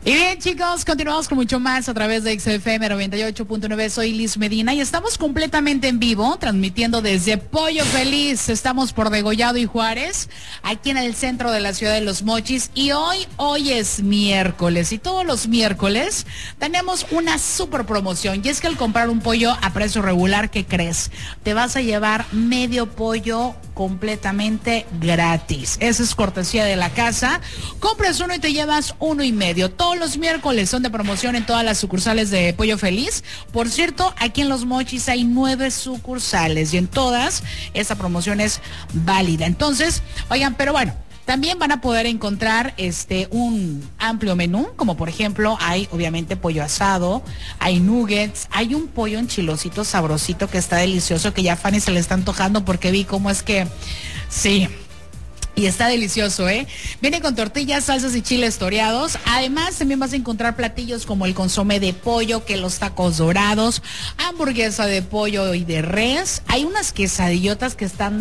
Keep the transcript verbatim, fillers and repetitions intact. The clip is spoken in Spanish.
Y bien, chicos, continuamos con mucho más a través de X F M noventa y ocho punto nueve. Soy Liz Medina y estamos completamente en vivo, transmitiendo desde Pollo Feliz. Estamos por Degollado y Juárez, aquí en el centro de la ciudad de Los Mochis. Y hoy, hoy es miércoles. Y todos los miércoles tenemos una super promoción. Y es que al comprar un pollo a precio regular, ¿qué crees? Te vas a llevar medio pollo completamente gratis. Esa es cortesía de la casa. Compras uno y te llevas uno y medio. Todos los miércoles son de promoción en todas las sucursales de Pollo Feliz. Por cierto, aquí en Los Mochis hay nueve sucursales y en todas esa promoción es válida. Entonces, oigan, pero bueno, también van a poder encontrar este un amplio menú, como por ejemplo hay obviamente pollo asado, hay nuggets, hay un pollo enchilosito sabrosito que está delicioso, que ya a Fanny se le está antojando porque vi cómo es que, sí, y está delicioso, ¿eh? Viene con tortillas, salsas y chiles toreados. Además, también vas a encontrar platillos como el consomé de pollo, que los tacos dorados, hamburguesa de pollo y de res. Hay unas quesadillotas que están